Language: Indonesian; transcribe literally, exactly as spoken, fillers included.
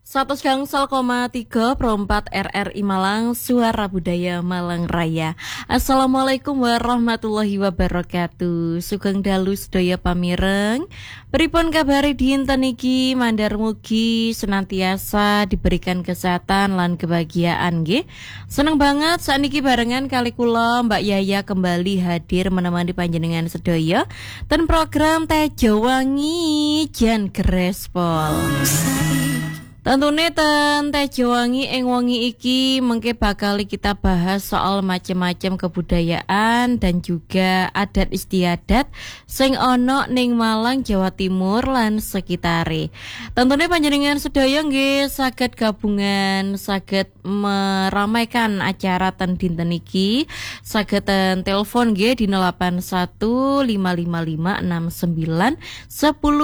seratus gangsal koma tiga perempat R R I Malang, Suara Budaya Malang Raya. Assalamualaikum warahmatullahi wabarakatuh. Sugeng dalu sedaya pamireng. Pripun kabare dinten iki? Mandar mugi senantiasa diberikan kesehatan lan kebahagiaan nggih. Seneng banget sakniki barengan kali kula Mbak Yaya kembali hadir menemani panjenengan sedaya ten program Teh Jawangi Jan Grespol. Tentune ten Teh Jawangi ing wengi iki mengke bakal kita bahas soal macam-macam kebudayaan dan juga adat istiadat sing ana ning Malang, Jawa Timur lan sekitare. Tentune panjenengan sedaya nggih saged gabungan, saged meramaikan acara ten dinten iki, saged ten telepon nggih di nol delapan satu lima lima lima enam sembilan satu nol